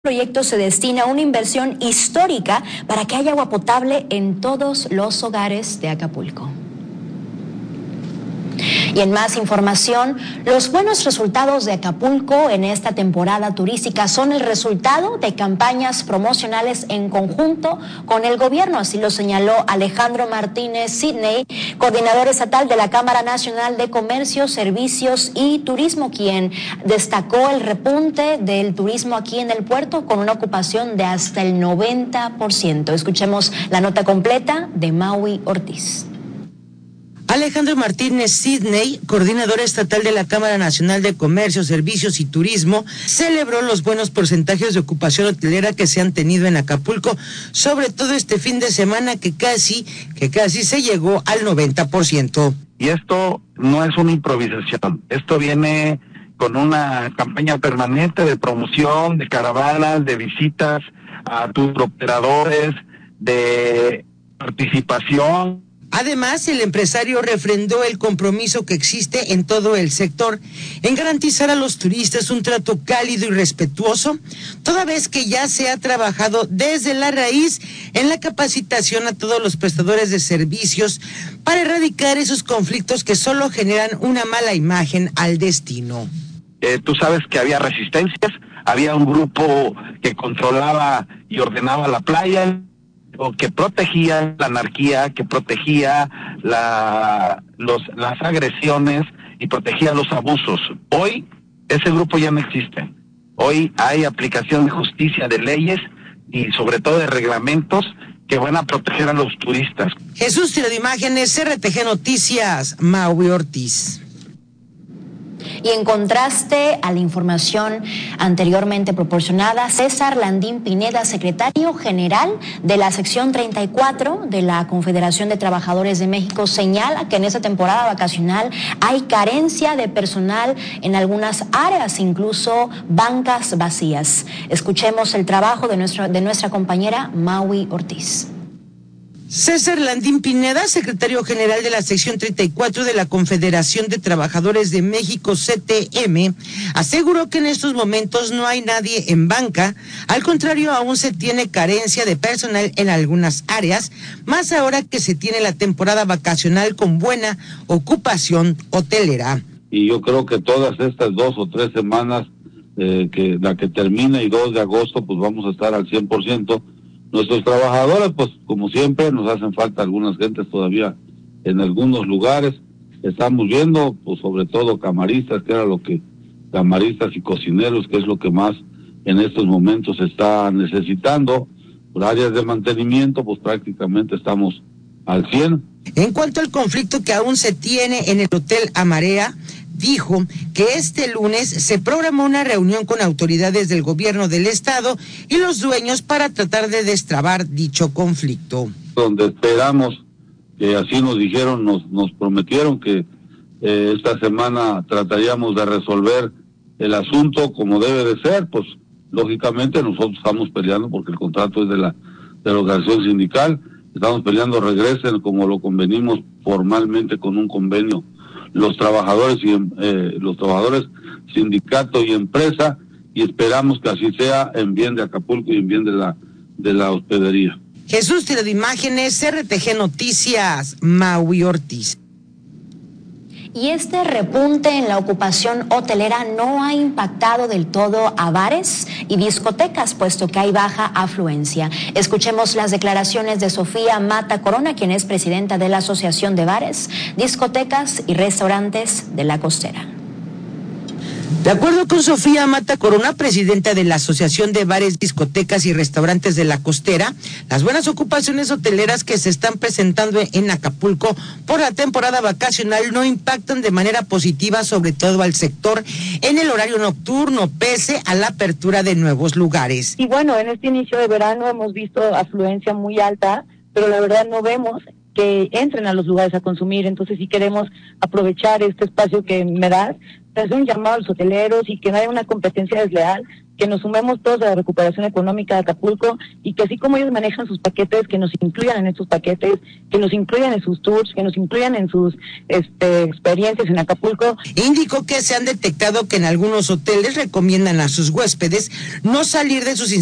proyecto se destina una inversión histórica para que haya agua potable en todos los hogares de Acapulco. Y en más información, los buenos resultados de Acapulco en esta temporada turística son el resultado de campañas promocionales en conjunto con el gobierno, así lo señaló Alejandro Martínez Sidney, coordinador estatal de la Cámara Nacional de Comercio, Servicios y Turismo, quien destacó el repunte del turismo aquí en el puerto con una ocupación de hasta el 90%. Escuchemos la nota completa de Maui Ortiz. Alejandro Martínez Sidney, coordinador estatal de la Cámara Nacional de Comercio, Servicios y Turismo, celebró los buenos porcentajes de ocupación hotelera que se han tenido en Acapulco, sobre todo este fin de semana que casi se llegó al 90%. Y esto no es una improvisación, esto viene con una campaña permanente de promoción, de caravanas, de visitas a turoperadores, de participación. Además, el empresario refrendó el compromiso que existe en todo el sector en garantizar a los turistas un trato cálido y respetuoso, toda vez que ya se ha trabajado desde la raíz en la capacitación a todos los prestadores de servicios para erradicar esos conflictos que solo generan una mala imagen al destino. Tú sabes que había resistencias, había un grupo que controlaba y ordenaba la playa, o que protegía la anarquía, que protegía las agresiones y protegía los abusos. Hoy ese grupo ya no existe. Hoy hay aplicación de justicia, de leyes y sobre todo de reglamentos que van a proteger a los turistas. Jesús Tiro de Imágenes, RTG Noticias, Maui Ortiz. Y en contraste a la información anteriormente proporcionada, César Landín Pineda, secretario general de la sección 34 de la Confederación de Trabajadores de México, señala que en esta temporada vacacional hay carencia de personal en algunas áreas, incluso bancas vacías. Escuchemos el trabajo de nuestra compañera Maui Ortiz. César Landín Pineda, secretario general de la sección 34 de la Confederación de Trabajadores de México, CTM, aseguró que en estos momentos no hay nadie en banca, al contrario, aún se tiene carencia de personal en algunas áreas, más ahora que se tiene la temporada vacacional con buena ocupación hotelera. Y yo creo que todas estas 2 o 3 semanas, que la que termina y 2 de agosto, pues vamos a estar al 100%. Nuestros trabajadores, pues como siempre, nos hacen falta algunas gentes todavía en algunos lugares. Estamos viendo, pues sobre todo camaristas, camaristas y cocineros, que es lo que más en estos momentos se está necesitando. Por áreas de mantenimiento, pues prácticamente estamos al 100. En cuanto al conflicto que aún se tiene en el Hotel Amarea, dijo que este lunes se programó una reunión con autoridades del gobierno del estado y los dueños para tratar de destrabar dicho conflicto. Donde esperamos, que así nos dijeron, nos prometieron que esta semana trataríamos de resolver el asunto como debe de ser. Pues lógicamente nosotros estamos peleando porque el contrato es de la organización sindical, estamos peleando regresen como lo convenimos formalmente con un convenio los trabajadores sindicato y empresa, y esperamos que así sea en bien de Acapulco y en bien de la hospedería. Jesús Tiro de Imágenes, RTG Noticias, Maui Ortiz. Y este repunte en la ocupación hotelera no ha impactado del todo a bares y discotecas, puesto que hay baja afluencia. Escuchemos las declaraciones de Sofía Mata Corona, quien es presidenta de la Asociación de Bares, Discotecas y Restaurantes de la Costera. De acuerdo con Sofía Mata Corona, presidenta de la Asociación de Bares, Discotecas y Restaurantes de la Costera, las buenas ocupaciones hoteleras que se están presentando en Acapulco por la temporada vacacional no impactan de manera positiva, sobre todo al sector en el horario nocturno, pese a la apertura de nuevos lugares. Y bueno, en este inicio de verano hemos visto afluencia muy alta, pero la verdad no vemos que entren a los lugares a consumir. Entonces sí queremos aprovechar este espacio que me das, hacer un llamado a los hoteleros y que no haya una competencia desleal, que nos sumemos todos a la recuperación económica de Acapulco y que así como ellos manejan sus paquetes, que nos incluyan en estos paquetes, que nos incluyan en sus tours, que nos incluyan en sus experiencias en Acapulco. Indicó que se han detectado que en algunos hoteles recomiendan a sus huéspedes no salir de sus